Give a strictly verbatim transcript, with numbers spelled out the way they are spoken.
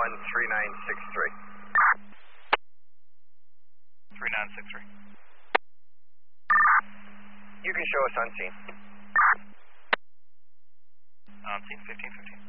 one three nine six three. three nine six three. You can show us on scene. On scene, fifteen fifteen.